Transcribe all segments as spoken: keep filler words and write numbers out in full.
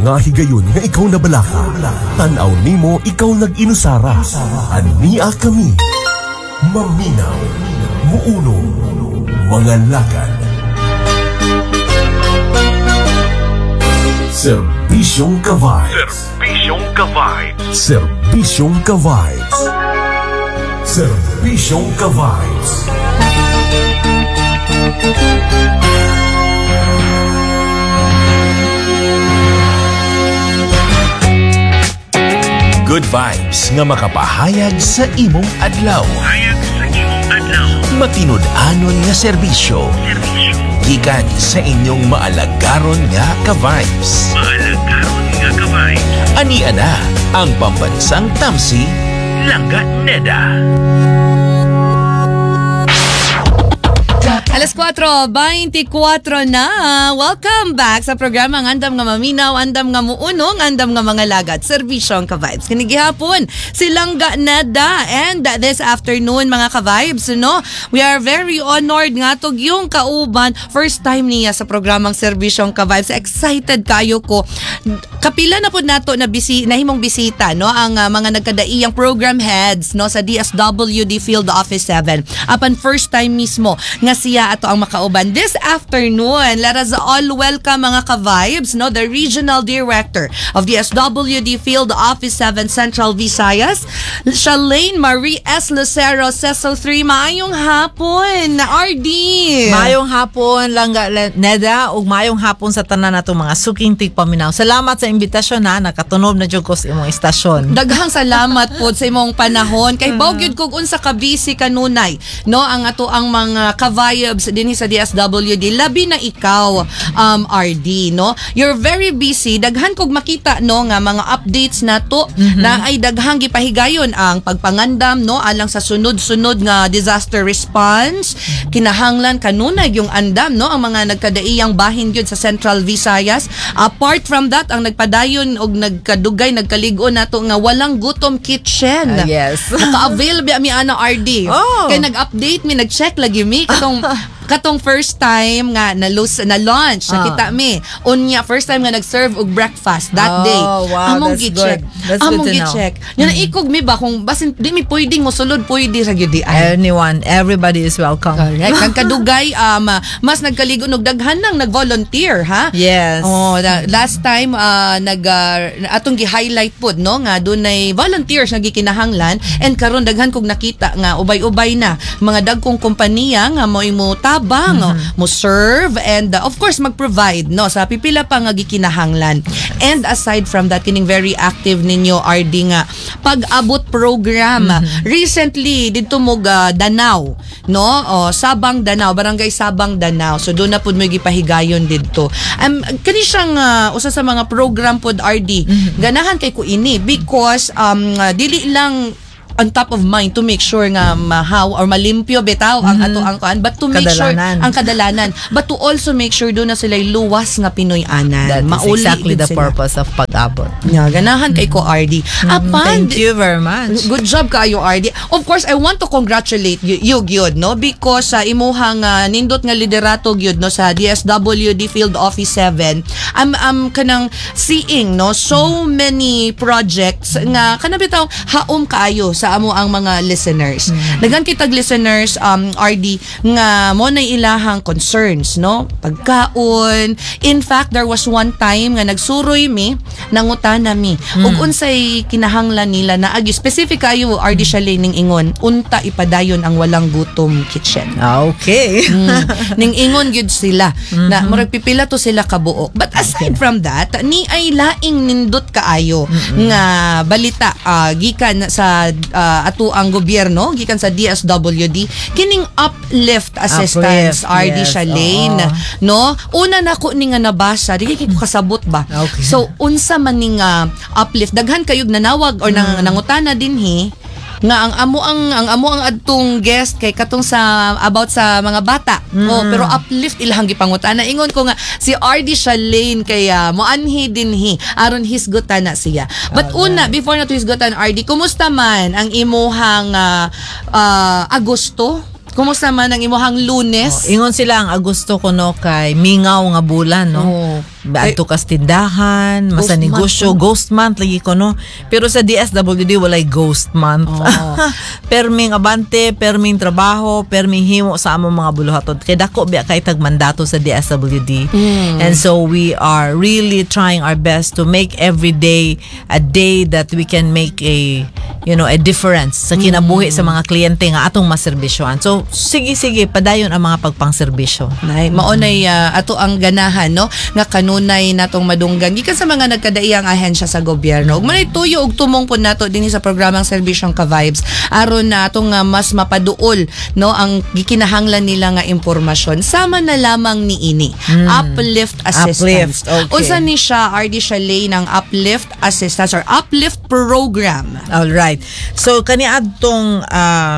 mga higayon nga ikaw nabalaka, tanaw nimo ikaw nag-inusara. Ania kami, maminaw, muuno, mga lakad. Serbisyong ka-vibes. Serbisyong ka-vibes. Serbisyong ka-vibes. Serbisyong ka-vibes. Good vibes nga makapahayag sa imong adlaw. Hayag sa imong adlaw. Matinud-anon nga serbisyo. Serbisyo. Gikan sa inyong maalagaron nga ka-vibes. Maalagaron nga ka-vibes. Ania na ang pambansang tamsi, Langga Neda. Alas kwatro twenty-four na. Welcome back sa programa ng Andam nga Maminaw, Andam nga Muunong, Andam nga Mga Lagat. Serbisyong ka-vibes. Kinigihapon, si Langga Neda. And this afternoon, mga ka-vibes, no? We are very honored nga tog yung kauban. First time niya sa programang Serbisyong ka-vibes. Excited kayo ko. Kapila na po nato na bisi, nahimong bisita, no? Ang uh, mga nagkadaiyang program heads, no? Sa D S W D Field Office seven. Apan first time mismo nga siya ato ang makauban this afternoon. Let us all welcome mga ka-vibes, no, the Regional Director of the S W D Field Office seven Central Visayas, Shalane Marie S. Lucero, Cecil three. Maayong hapon, R D. Maayong hapon, Langga Neda, ug maayong hapon sa tanan nato mga suking tigpaminaw. Salamat sa imbitasyon na nakatunob na jud ko sa imong istasyon. Daghang salamat po sa imong panahon kay bawgyud kog unsa ka busy kanunay, no, ang ato ang mga ka-vibes din sa D S W D, labi na ikaw, um, R D, no? You're very busy. Daghan kog makita, no, nga mga updates na to, mm-hmm. na ay daghang gipahigayon ang pagpangandam, no, alang sa sunod-sunod nga disaster response. Kinahanglan kanunay yung andam, no, ang mga nagkadaiyang bahin gyud sa Central Visayas. Apart from that, ang nagpadayon og nagkadugay, nagkaligo nato nga walang gutom kitchen. Uh, yes. Naka-avail ba mi ana R D? Oh. Kay nag-update mi, nag-check lagi mi katong katong first time nga na lose na launch uh. nakita mi unya first time nga nag-serve og breakfast that oh, day. Wow, among that's gi-check. good. That's among good to gi-check. know. Nga naikog mi ba kung basin di mi pwedeng mosulod pwede ra gyud di ay. Anyone, everybody is welcome. Correct. Kag kadugay um mas nagkaligo og daghan nang nag-volunteer ha. Yes. Oh, the, last time uh, nag uh, atong gi-highlight pod, no, nga dunay volunteers nga gikinahanglan and karon daghan kog nakita nga ubay-ubay na mga dagkong kompanya nga mo imo tabang, mm-hmm. mo serve and uh, of course mag-provide, no, sa pipila pa nga gikinahanglan. And aside from that, kining very active ninyo R D nga pag-abot program. Mm-hmm. Recently didto mo uh, Danau, no, o Sabang Danau, barangay Sabang Danau. So doon na pud mo gipahigayon didto. Um kani siyang uh, usa sa mga program pod R D. Mm-hmm. Ganahan kay ko ini because um uh, dili lang on top of mind to make sure nga mahaw or malimpyo bitaw ang mm-hmm. ato ang kuan, but to make kadalanan. sure ang kadalanan, but to also make sure do na sila luwas nga Pinoy-anan. That Mauli is exactly the sila. purpose of pag-abot. Yeah, ganahan kay ko R D. Mm-hmm. Apan, thank you very much. Good job kayo R D. Of course, I want to congratulate you, you gyud, no, because sa uh, imuhang uh, nindot nga liderato gyud, no, sa D S W D Field Office seven. I'm um kanang seeing, no, so many projects nga kana bitaw haom kaayo sa amo ang mga listeners. Mm-hmm. Daghan kitag listeners um R D nga mo na ilahang concerns, no, pagkaon. In fact, there was one time nga nagsuroy mi, nangutana mi mm-hmm. ug unsay kinahanglan nila na agi specific kayo R D Shalane ning ingon unta ipadayon ang walang gutom kitchen. Okay. mm. Ning ingon gyud sila mm-hmm. na murag pipila to sila kabuo. But aside okay. from that, ni ay laing nindot kaayo mm-hmm. nga balita uh, gikan sa uh, ato ang gobyerno, gikan sa D S W D, kining uplift assistance uplift, R D yes. Shalane, oh. no? Una na ko ni nga nabasa, di kay ko kasabot ba. Okay. So unsa man ning uh, uplift, daghan kayog nanawag or nang, mm. nangutana dinhi nga ang amo ang ang amo ang adtong guest kay katong sa about sa mga bata. Mm. Oh, pero uplift ilahang gipangutana. Ingon ko nga si R D Shalane kaya moanhi dinhi aron hisgutan na siya. But okay. una before na to hisgutan R D, kumusta man ang imuhang uh, uh, Agosto? Kumusta man ang imuhang Lunes? Oh, ingon sila ang Agosto kuno kay mingaw nga bulan, no. Oh. Adto kas tindahan, Ghost masa negosyo, month. ghost month lagi ko no. Pero sa D S W D walay ghost month. Oh. Perming abante, perming trabaho, perming himo sa among mga buluhaton. Kay dako biya kay tag mandato sa D S W D. Mm. And so we are really trying our best to make every day a day that we can make a you know a difference sa kinabuhi mm. sa mga kliyente nga atong maserbisyohan. So sige sige padayon ang mga pagpangserbisyo. Nay, maunay uh, ato ang ganahan no nga kanunay natong madunggan gikan sa mga nagkadaiyang ahensya sa gobyerno. Ug manay tuyo og tumong pud nato dinhi sa programang Serbisyong Ka-Vibes aron na atong uh, mas mapaduol no ang gikinahanglan nila nga impormasyon. Sama na lamang ni ini Hmm. uplift assistance. Uplift, okay. Usa ni siya R D Chalet ng uplift assistance or uplift program. All right. So kani adtong um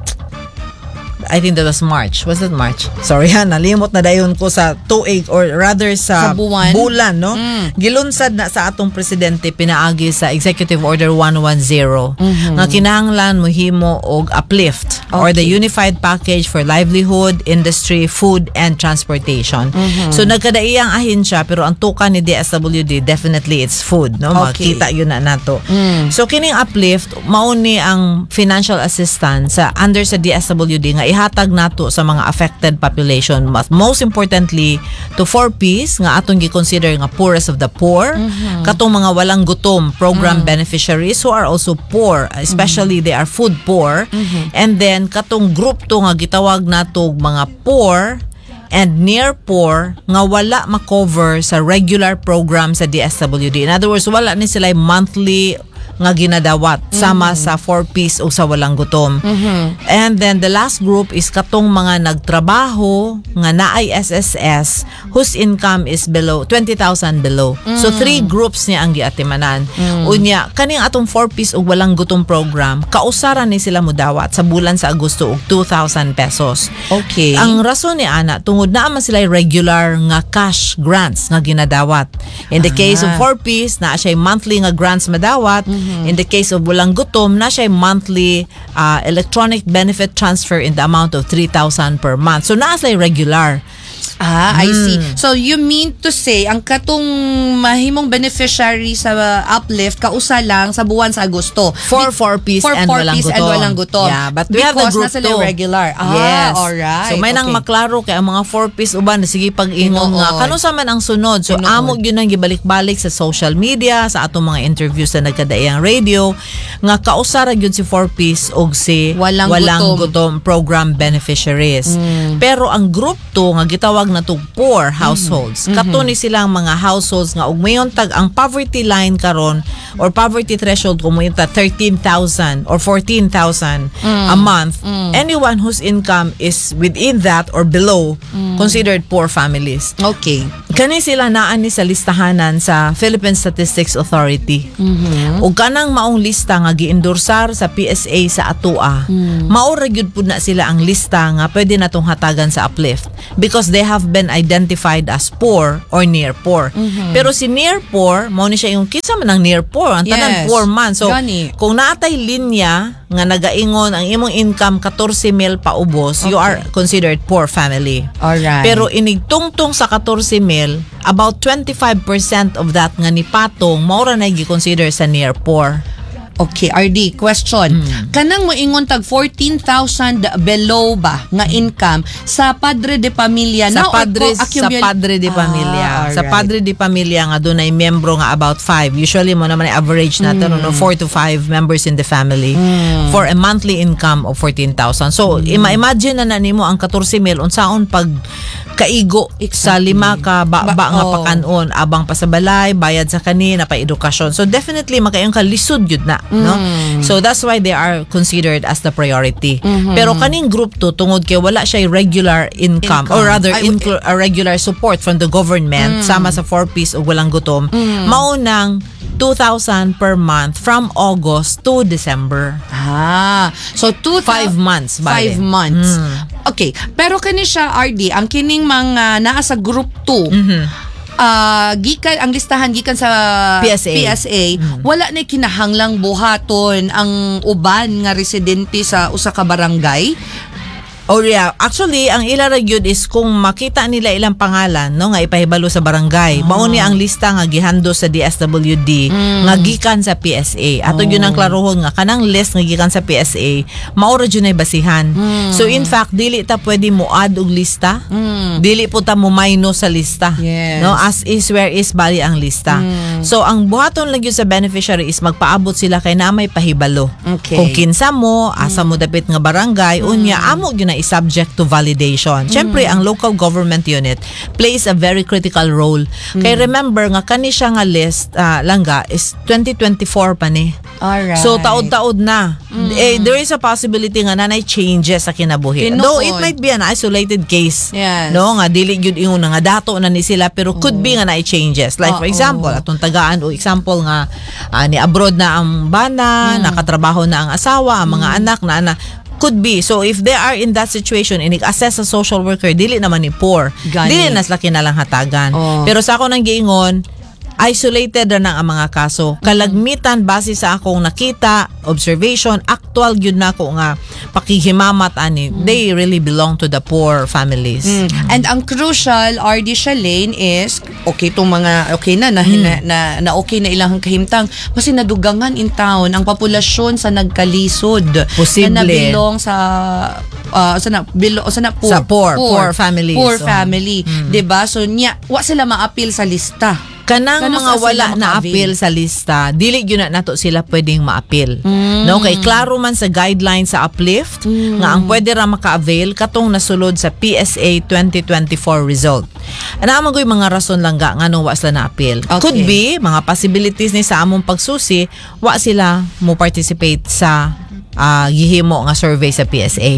I think that was March. Was that March? Sorry ha, nalimot na dayon ko sa tuig or rather sa, Sa buwan. bulan, no? Mm. Gilunsad na sa atong presidente pinaagi sa Executive Order one ten Mm-hmm. nga kinahanglan mohimo og uplift or the Unified Package for Livelihood, Industry, Food, and Transportation. Mm-hmm. So nagkadaiyang ahensya pero ang tukan ni D S W D definitely it's food, no? Okay. Makita yun na nato. Mm. So kining uplift mao ni ang financial assistance sa under sa D S W D nga ihatag nato sa mga affected population, but most importantly to four P's nga atong gi-consider nga poorest of the poor, mm-hmm. katong mga walang gutom program mm. beneficiaries who are also poor, especially mm-hmm. they are food poor, mm-hmm. and then katong group to nga gitawag nato mga poor and near poor nga wala makover sa regular program sa D S W D. In other words, wala ni sila monthly nga ginadawat sama mm-hmm. sa four P's o sa walang gutom. Mm-hmm. And then the last group is katong mga nagtrabaho nga naay S S S whose income is below twenty thousand below. Mm-hmm. So three groups niya ang giatimanan. Mm-hmm. Unya kaning atong four P's o walang gutom program, kausaran ni sila mudawat sa bulan sa Agosto og two thousand pesos. Okay. Ang rason ni ana tungod naa man sila regular nga cash grants nga ginadawat. In the case Ah. of four P's na siya monthly nga grants madawat. Mm-hmm. In the case of walang gutom, na siya monthly uh, electronic benefit transfer in the amount of three thousand per month. So, naa sila regular. Ah, I see. So you mean to say ang katong mahimong beneficiary sa uh, uplift kausa lang sa buwan sa Agosto. For four P's For and four walang P's gutom. and walang gutom. Yeah, but we have the Because group nasa two. regular. Ah, Yes. alright. So may nang Okay. maklaro kay ang mga four P's uban sige pag-ingon nga Tinuod. kano sa man ang sunod. So Tinuod. amo gyud nang gibalik-balik sa social media, sa atong mga interviews sa nagkadaiyang radio nga kausara gyud si four P's og si Walang gutom. gutom. program beneficiaries. Mm. Pero ang group two nga gitawag na tog poor households. Mm-hmm. Kato ni silang mga households nga ug mayon tag ang poverty line karon or poverty threshold kung mayon ta thirteen thousand or fourteen thousand Mm. a month. Anyone whose income is within that or below Mm. considered poor families. Okay. Kani sila naan ni sa listahanan sa Philippine Statistics Authority. Mm-hmm. Ug kanang maong lista nga giendorsar sa P S A sa atua, Mm. mao ra gyud pud na sila ang lista nga pwede natong hatagan sa uplift because they have been identified as poor or near poor. Mm-hmm. Pero si near poor, mao ni siya yung kinsa man ang near poor, ang tanan Yes. poor man. So Gani. kung naatay linya nga nagaingon ang imong income fourteen mil paubos, you Okay. are considered poor family. Alright. Pero inigtungtong sa fourteen mil, about twenty-five percent of that nga ni patong maura na gi-consider sa near poor. Okay, R D, question. Hmm. Kanang moingon tag fourteen thousand below ba nga income sa padre de pamilya Sa na or padre ko- sa accumul- padre de pamilya. Ah, Sa alright. padre de pamilya nga dunay membro nga about five. Usually mo naman ang average natin Hmm. no four to five members in the family for a monthly income of fourteen thousand. So Hmm. ima-imagine na na nimo ang fourteen mil unsaon pag kaigo sa Exactly. lima ka ba, Ba- ba nga oh. pakanon abang pasabalay bayad sa kanina pa edukasyon. So definitely makayong ka lisod yun na, no? So that's why they are considered as the priority. Pero kaning group to tungod kay wala siya regular income, Income. or rather Ay, inclu- a regular support from the government sama sa four P's o walang gutom, maunang two thousand per month from August to December. Ah, so two Five months, bale. Five months. Okay, pero kani siya R D, ang kining mga naa sa group two. Ah, gikan ang listahan gikan sa P S A. P S A, wala na kinahanglang buhaton ang uban nga residente sa usa ka barangay. Oh yeah, actually ang ila ra gyud is kung makita nila ilang pangalan no nga ipahibalo sa barangay. Mao ni ang lista nga gihando sa D S W D nga gikan sa P S A. Ato gyud ang klarohon nga kanang list nga gikan sa P S A mao ra gyud nay basihan. So in fact dili ta pwede mo add og lista. Dili po ta mo minus sa lista. Yes. No, as is where is bali ang lista. So ang buhaton lang gyud sa beneficiary is magpaabot sila kay na may pahibalo. Okay. Kung kinsa mo asa mo dapit nga barangay unya amo gyud na is subject to validation. Syempre ang local government unit plays a very critical role. Kay remember nga kani siya nga list uh, langga is twenty twenty-four pa ni. Alright. So taod-taod na. Eh, there is a possibility nga nanay changes sa kinabuhi. Tinuod. Though it might be an isolated case. Yes. No nga dili gyud ingon nga dato na ni sila pero could be nga nay changes. Like for Oo. example, atong tagaan o example nga uh, ni abroad na ang bana, nakatrabaho na ang asawa, ang mga anak na ana. Could be. So if they are in that situation and assess sa social worker, dili naman ni poor. Gani. Dili nas laki na lang hatagan. Oh. Pero sa ako nang giingon, isolated na ng ang mga kaso. Kalagmitan base sa akong nakita, observation, actual gyud na ko nga pakihimamat ani. They really belong to the poor families. Mm. And ang crucial, R D Shalane, is okay itong mga okay na na, na, na, na okay na ilang kahimtang kasi nadugangan in town ang populasyon sa nagkalisod Posible. na nabilong sa uh, sa na bilo sa na poor Sa poor, poor families. poor So, family, 'di ba? So nya wa sila ma-appeal sa lista. Kanang Kano mga sa wala sila na maka-avail? appeal sa lista, dili gyud na nato sila pwedeng ma-appeal. No, kay klaro man sa guidelines sa uplift nga ang pwede ra maka-avail katong nasulod sa P S A twenty twenty-four result. Ana man gyud mga rason lang ga nganong wa sila na-appeal. Okay. Could be mga possibilities ni sa among pagsusi wa sila mo participate sa ah, gihimo nga survey sa P S A.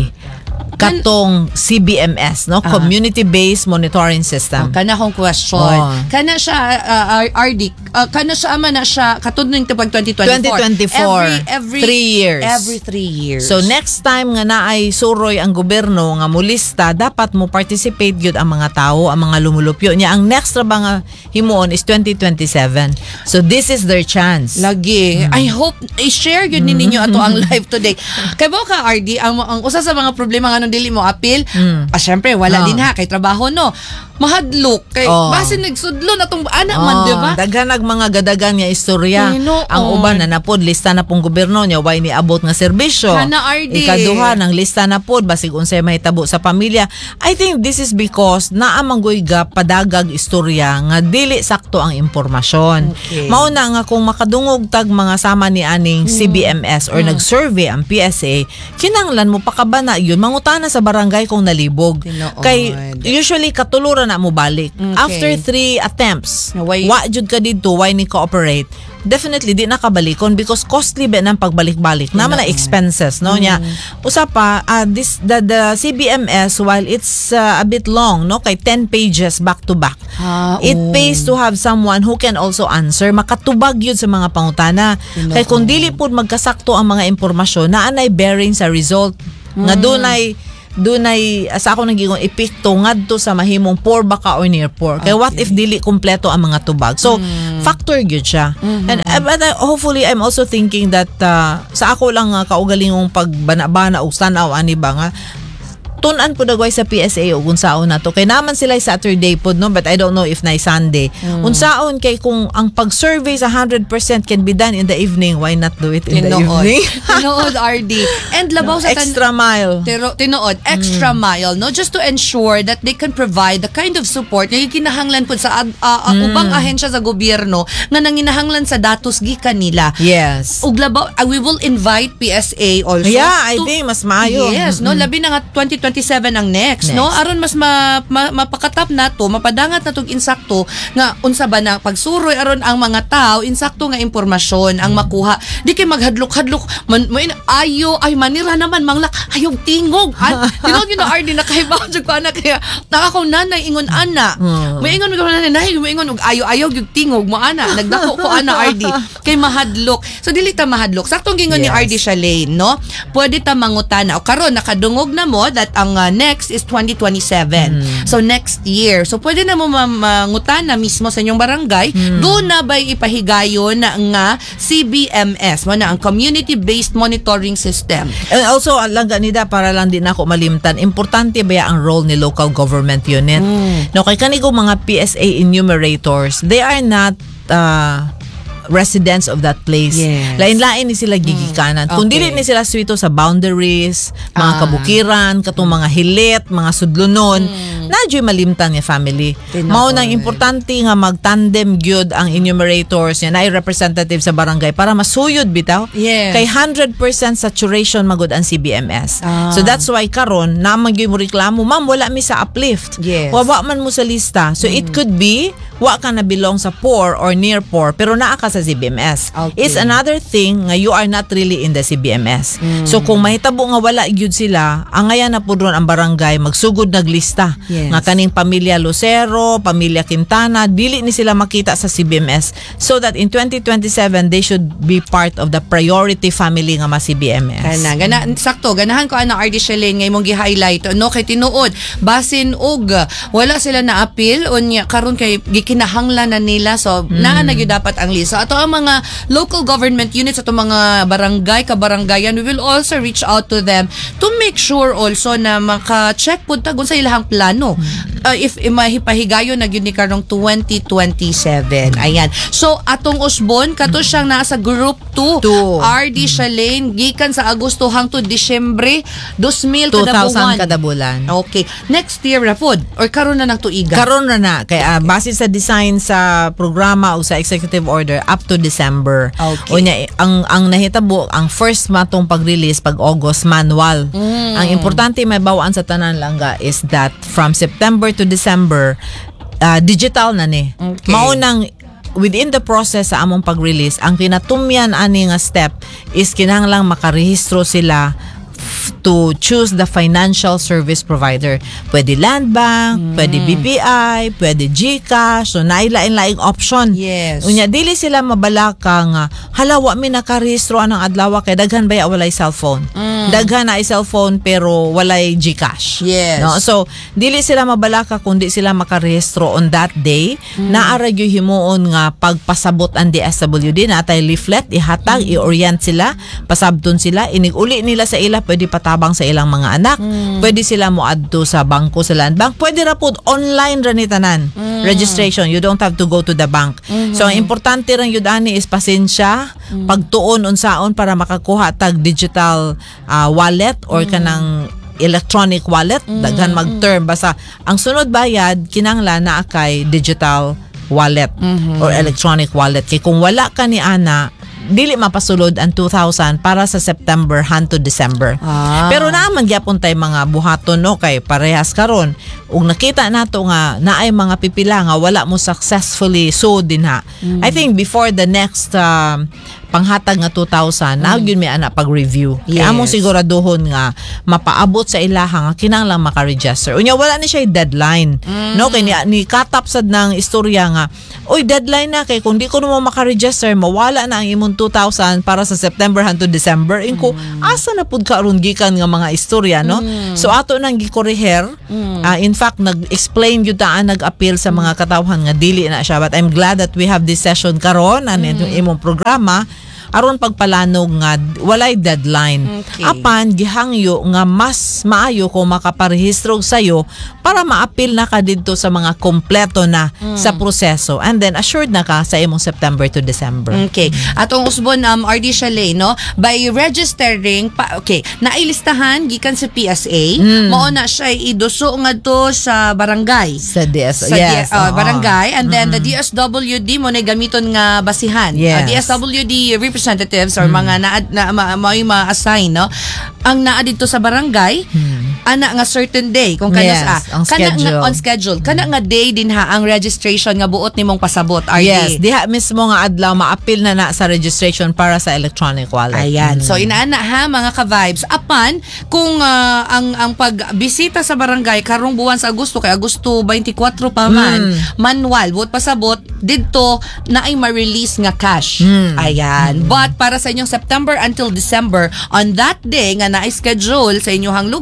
Katong C B M S, no, community-based monitoring system. Kana kong question. Oh. Kana siya uh, R D, uh, kana siya ama na siya katud ning tupag twenty twenty-four. twenty twenty-four, Every every three years. Every three years. So next time nga naay suroy ang gobyerno nga mulista, dapat mo participate gyud ang mga tao, ang mga lumulupyo niya. Ang next ra ba nga himuon is twenty twenty-seven. So this is their chance. Lagi. I hope i-share yun ni ninyo ato ang live today. Kay ba ka R D, ang, ang usa sa mga problema nga nung dili mo appeal, ah syempre wala Oh. din ha kay trabaho no. Mahadlok kay Oh. base nagsudlo na tong anak man, di ba? Daghan nag mga gadagan nga istorya. Tinuod. Ang uban na napod lista na pong gobyerno niya way ni abot nga serbisyo. Kana, R D. Ikaduha ng lista na pod basig unsay mahitabo sa pamilya. I think this is because naa manggoy ga padagag istorya nga dili sakto ang impormasyon. Okay. Mao na nga kung makadungog tag mga sama ni aning C B M S or nag-survey ang P S A, kinanglan mo pakabana yun mangutana sa barangay kung nalibog. Tinuod. Kay usually katuluran na mo balik. Okay. After three attempts, Na way- wa jud ka dito, why ni cooperate? Definitely di nakabalikon because costly ba ng pagbalik-balik. Naman na expenses, no nya. Usa pa, uh, this the, the C B M S while it's uh, a bit long, no, kay ten pages back to back. Ah, It oh. pays to have someone who can also answer, makatubag yun sa mga pangutana. Tinuod. Kay kung dili pud magkasakto ang mga impormasyon, naanay bearing sa result. Nga dunay dunay sa ako nagingon epekto ngadto sa mahimong poor baka or near poor. Kaya what if dili kumpleto ang mga tubag? So factor gyud siya. And uh, but uh, hopefully I'm also thinking that uh, sa ako lang uh, kaugalingong pagbana-bana og tanaw ani ba nga tunan po dagway sa P S A o unsaon na to. Kay naman sila Saturday po, no? But I don't know if na Sunday. Mm. Unsaon kay kung ang pag-survey sa one hundred percent can be done in the evening, why not do it in the Tinuod. evening? Tinuod, R D. And labaw sa tan- Extra mile. Tiro, tinuod, extra mile, no? Just to ensure that they can provide the kind of support nga kinahanglan po sa uh, uh, ubang ahensya sa gobyerno nga nanginahanglan sa datos gikan nila. Yes. Ug labaw, uh, we will invite P S A also. Yeah, I to- think mas maayo. Yes, no, labi na nga twenty twenty-seven ang next, Next. no? Aron mas ma, ma, mapakatap nato, mapadangat natog insakto nga unsa ba na pagsuroy aron ang mga tao insakto nga impormasyon ang makuha. Di kay maghadlok-hadlok man mo in- ayo ay manira naman manglak ayog tingog. Tinog yun na R D nakaibaw jud ko ana kaya nakakaw nanay ingon ana. Mo ingon mi ko nanay nahi mo ingon og ayo-ayo yung tingog mo ana nagdako ko ana R D kay mahadlok. So dili ta mahadlok. Saktong gingon ni Yes. R D Shalane, no? Pwede ta mangutana o karon nakadungog na mo that ang uh, next is twenty twenty-seven. Mm. So next year. So pwede na mo mangutan na mismo sa inyong barangay, Mm. doon na ba'y ipahigayon na nga C B M S, mo na ang Community-Based Monitoring System. And also, lang ganida, para lang din ako malimtan, importante ba ang role ni local government unit? Mm. No, kay kanigo mga P S A enumerators, they are not uh, residents of that place. Yes. Lain-lain ni sila gigikanan. Mm. Kung Okay. dili ni sila swito sa boundaries, mga Ah. kabukiran, katong mga hilit, mga sudlunon, Mm. nadyo'y malimtan nga family. Tinood. Mao nang importante nga magtandem gyud ang enumerators yan ay representative sa barangay para masuyod bitaw. Yes. Kay one hundred percent saturation magud ang C B M S. Ah. So that's why karon na magyud mo reklamo, ma'am, wala mi sa uplift. Yes. Wa man mo sa lista. So it could be wa ka na belong sa poor or near poor pero naa ka sa C B M S. Okay. It's another thing nga you are not really in the C B M S. Mm. So kung mahitabo nga wala gyud sila, ang ngayon na pud ron ang barangay magsugod naglista. Yes. Nga kaning pamilya Lucero, pamilya Quintana, dili ni sila makita sa C B M S so that in twenty twenty-seven they should be part of the priority family nga ma C B M S. Kana, gana, sakto, ganahan ko ang R D Shalene ngay mong gi-highlight no kay tinuod basin og wala sila na appeal unya karon kay gikinahanglan na nila so Mm. naa na gyud dapat ang list. So ato ang mga local government units ato mga barangay kabaranggayan, we will also reach out to them to make sure also na maka-check pud ta kung sa ilahang plano. Uh, if mahipahigayon na gyud ni karong twenty twenty-seven. Ayan. So atong usbon kato siyang nasa group two. Two. R D Shalene gikan sa Agosto hangtod Disyembre two thousand two kada thousand buwan. kada bulan. Okay. Next year ra pod or karon na ng tuiga. Karon na na kay ah, base sa design sa programa o sa executive order up to December. Okay. Unya ang ang nahitabo ang first matong pag-release pag August manual. Mm. Ang importante may bawaan sa tanan langga is that from September to December uh, digital na ni. Okay. Mao nang within the process sa among pag-release ang kinatumyan ani nga step is kinahanglang makarehistro sila f- to choose the financial service provider. Pwede Land Bank, Mm. pwede B P I, pwede GCash, so nailain-laing option. Yes. Unya dili sila mabalaka nga hala wa mi nakarehistro anang adlaw kay daghan baya walay cellphone. Mm. Daghan na ay cellphone pero walay GCash. Yes. No? So dili sila mabalaka kung di sila makarehistro on that day. Mm. Naara gyud himuon nga pagpasabot ang D S W D natay leaflet ihatag Mm. i-orient sila, pasabton sila, inig-uli nila sa ila pwede patabang sa ilang mga anak. Mm. Pwede sila moadto sa bangko sa Land Bank. Pwede ra pud online ra ni tanan. Mm. Registration, you don't have to go to the bank. Mm-hmm. So ang importante ra yun ani is pasensya, Mm. pagtuon unsaon para makakuha tag digital uh, wallet or kanang electronic wallet, daghan mag-term basta ang sunod bayad kinahanglan naa kay digital wallet or electronic wallet. Kay kung wala ka ni ana dili mapasulod ang two thousand para sa September hangtod December. Ah. Pero naaman gyapon tay mga buhaton no kay parehas karon ug nakita nato nga naay mga pipila nga wala mo successfully so dinha. I think before the next um, panghatag nga two thousand na gyud may ana pag-review. Kaya Yes. among siguraduhon nga mapaabot sa ilaha nga kinahanglan maka-register. Unya wala ni siya deadline. No kay ni, ni katap sad ng istorya nga oy deadline na kay kung di ko mo maka-register mawala na ang imong two thousand para sa September hangtod December. Inko asa na pud karon gikan nga mga istorya no. So ato nang gikoreher. Uh, in fact nag-explain gyud ta nag-appeal sa mga katawhan nga dili na siya, but I'm glad that we have this session karon ano yung imong programa aron pagpalanog nga walay deadline. Okay. Apan gihangyo nga mas maayo kung makaparehistro sayo para ma-appeal na ka didto sa mga kompleto na sa proseso and then assured na ka sa imong September to December. Okay. Atong usbon um R D Shalene no by registering pa okay, nailistahan gikan sa P S A, mao na siya iduso ngadto sa barangay. Sa D S, Sa yes. D- uh, oo. barangay and then the D S W D mo na gamiton nga basihan. Uh, Yes. D S W D representatives or mga na, na ma, may ma-assign no. Ang naa dito sa barangay ana nga certain day kung kanos Yes, ah ang kana nga schedule. on schedule kana nga day din ha ang registration nga buot nimong pasabot R D. Yes, diha mismo nga adlaw ma-appeal na na sa registration para sa electronic wallet. Ayan. So inaana ha mga ka-vibes. Apan kung ah, ang ang pagbisita sa barangay karong buwan sa Agosto kay Agosto twenty-four pa man, manual buot pasabot didto na ay ma-release nga cash. Ayan. But para sa inyong September until December on that day nga na schedule sa inyong lugar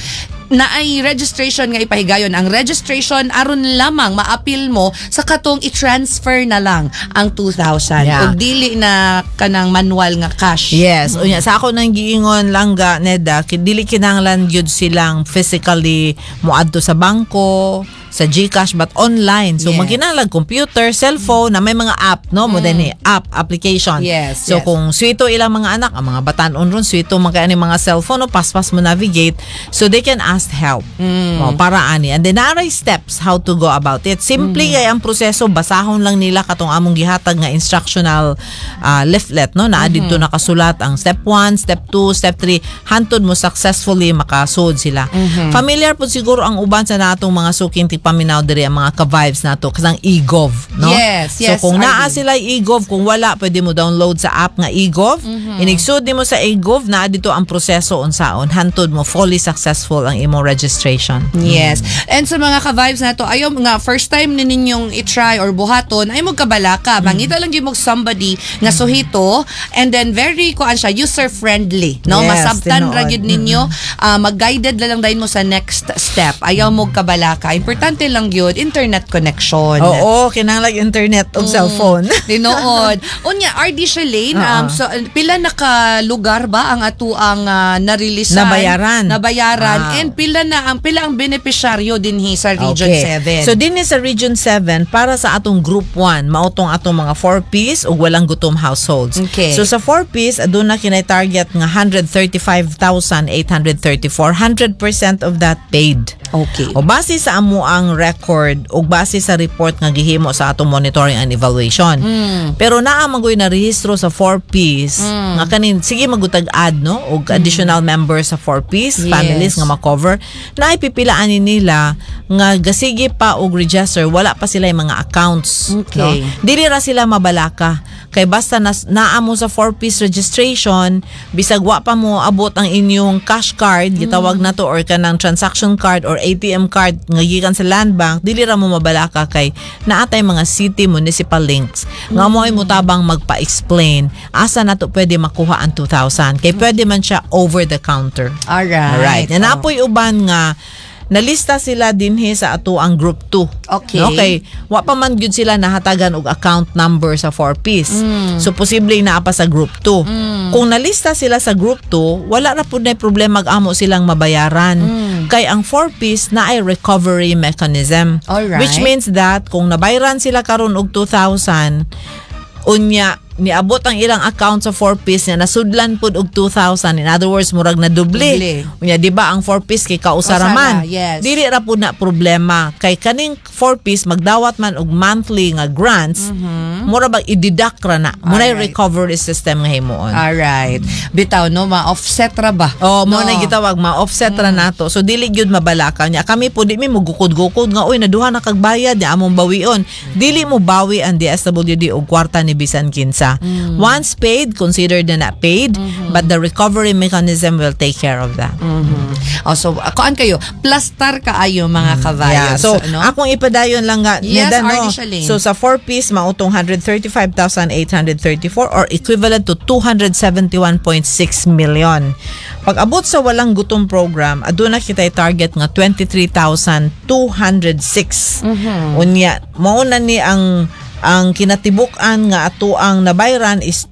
na ay registration nga ipahigayon. Ang registration aron lamang ma-appeal mo sa katong i-transfer na lang ang two thousand. Yeah. O dili na kanang manual nga cash. Yes, unya sa ako nang giingon langga Neda, kin- dili kinahanglan gyud silang physically moadto sa bangko, sa GCash, but online. So Yes. magkinahanglan computer, cellphone na may mga app, no? Mo din app application. Yes, So yes. kung swito ilang mga anak, ang mga batan-on ron swito man kay ani mga cellphone no, paspas mo navigate, so they can ask help. Mo para ani. And then naray steps how to go about it. Simply kay ang proseso basahon lang nila katong among gihatag nga instructional uh, leaflet, no? Na didto nakasulat ang step one, step two, step three, hantod mo successfully makasud sila. Familiar po siguro ang uban sa natong mga suking paminaw diri ang mga ka-vibes nato kasang e-gov, no? Yes, yes, So kung naa Arlene. sila e-gov, kung wala pwede mo download sa app nga e-gov. Inigsud nimo sa e-gov na dito ang proseso unsaon hantod mo fully successful ang imong registration. Yes. And sa mga ka-vibes na to, ayaw nga first time ni ninyong i-try or buhaton, ay mo kabalaka. Bangita lang gyud mo somebody nga suhito and then very kuan siya user friendly, no? Yes, Masabtan ra tinuod. gyud ninyo, ah, mag-guided na lang dayon mo sa next step. Ayaw mo kabalaka. Importante lang gyud internet connection. Oo, kinahanglan internet o cellphone. Tinood. Unya, R D Shalane, Oo. um, so, pila naka lugar ba ang ato ang uh, narilisan? Nabayaran. Nabayaran. Ah. And pila na ang pila ang beneficiaryo dinhi sa Region Okay. seven. So din sa Region seven para sa atong Group one, mautong atong mga four piece ug walang gutom households. Okay. So sa four piece aduna kinay target nga one hundred thirty-five thousand eight hundred thirty-four, one hundred percent of that paid. Okay. O base sa amo ang record o base sa report nga gihimo sa atong monitoring and evaluation. Pero naa magoy na rehistro sa four piece nga kanin sige magutag-add no og additional members sa four piece Yes. families nga ma-cover na ipipilaan ni nila nga gasige pa og register wala pa sila yung mga accounts. Okay. No? Dili ra sila mabalaka kay basta nas, naa mo sa four piece registration bisag wa pa mo abot ang inyong cash card gitawag na to or kanang transaction card or A T M card nga gikan sa Land Bank dili ra mo mabalaka kay naatay mga city municipal links nga mo ay mutabang magpa-explain asa nato pwede makuha ang two thousand kay pwede man siya over the counter. Alright. Alright. Oh. Na napoy uban nga nalista sila dinhi sa ato ang group two. Okay. No, kay wa pa man gyud sila nahatagan og account number sa four piece. So posible naa pa sa group two. Kung nalista sila sa group two, wala ra pud nay problema ag-amo silang mabayaran. Kay ang four piece na ay recovery mechanism. Alright. Which means that kung nabayaran sila karon og two thousand, unya niabot ang ilang account sa four piece niya nasudlan pud og two thousand, in other words murag na doble. Doble. Unya di ba ang four piece kay kausara man. Kausara, yes. Dili ra pud na problema kay kaning four piece magdawat man og monthly nga grants, mura bang i-deduct ra na. Muna Alright. recovery system nga himuon. Alright. Bitaw no, ma-offset ra ba? Oh, mo No. na gitawag ma-offset ra nato. So dili gyud mabalaka niya. Kami po di mi mugukod-gukod nga oy naduha na kag bayad niya among bawion. Dili mo bawi ang D S W D og kwarta ni bisan kinsa. Once paid, considered na na paid, but the recovery mechanism will take care of that. Oh, so kuan kayo, plastar kaayo mga kabayo. Yeah. So, no? akong ipadayon lang nga Yes, Neda, R D no? Shalane. So sa four piece mautong one hundred thirty-five thousand eight hundred thirty-four or equivalent to two hundred seventy-one point six million. Pag abot sa walang gutom program, aduna kita target nga twenty-three thousand two hundred six. Unya, mao na ni ang ang kinatibuk-an nga ato ang nabayran is